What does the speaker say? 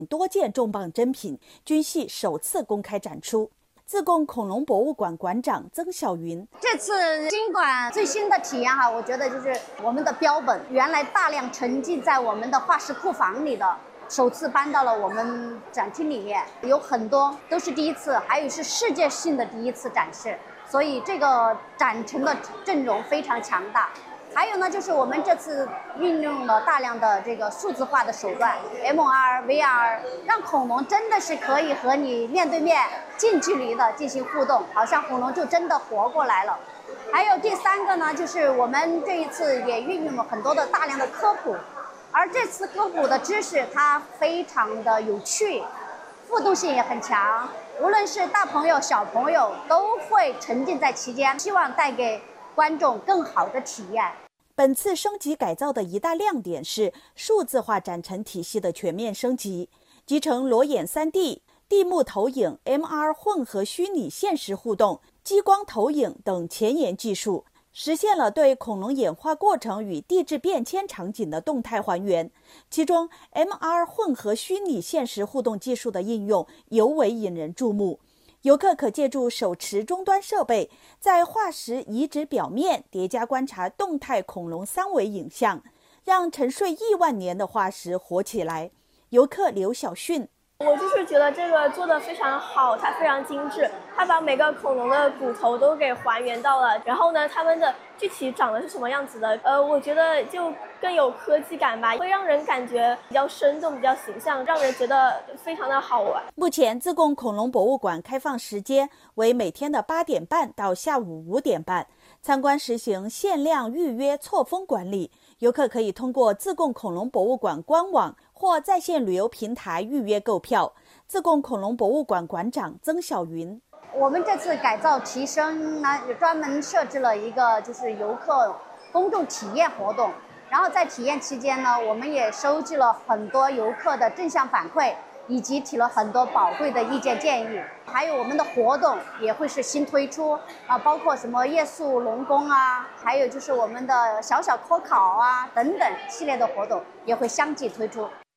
多件重磅珍品均系首次公开展出。自贡恐龙博物馆馆长曾晓云： 这次新馆最新的体验我觉得就是我们的标本，原来大量沉浸在我们的化石库房里的，首次搬到了我们展厅里面，有很多都是第一次，还有是世界性的第一次展示，所以这个展陈的阵容非常强大。还有呢，就是我们这次运用了大量的这个数字化的手段 ，MR、VR， 让恐龙真的是可以和你面对面、近距离的进行互动，好像恐龙就真的活过来了。还有第三个呢，就是我们这一次也运用了很多的大量的科普，而这次科普的知识它非常的有趣，互动性也很强，无论是大朋友小朋友都会沉浸在其间，希望带给观众更好的体验。 本次升级改造的一大亮点是数字化展陈体系的全面升级，集成裸眼 3D、地幕投影、MR 混合虚拟现实互动、激光投影等前沿技术，实现了对恐龙演化过程与地质变迁场景的动态还原。其中 MR 混合虚拟现实互动技术的应用尤为引人注目。游客可借助手持终端设备，在化石遗址表面叠加观察动态恐龙3维影像，让沉睡亿万年的化石活起来。游客刘小迅： 我就是觉得这个做得非常好，它非常精致，它把每个恐龙的骨头都给还原到了，然后呢，它们的具体长得是什么样子的，我觉得就更有科技感吧，会让人感觉比较生动、比较形象，让人觉得非常的好玩。 目前自贡恐龙博物馆开放时间为每天的8点半到下午5点半，参观实行限量预约错峰管理，游客可以通过自贡恐龙博物馆官网或在线旅游平台预约购票。自贡恐龙博物馆馆长曾晓云： 我们这次改造提升呢，专门设置了一个就是游客公众体验活动，然后在体验期间呢，我们也收集了很多游客的正向反馈，以及提了很多宝贵的意见建议。还有我们的活动也会是新推出包括什么夜宿龙宫还有就是我们的小小科考等等系列的活动也会相继推出。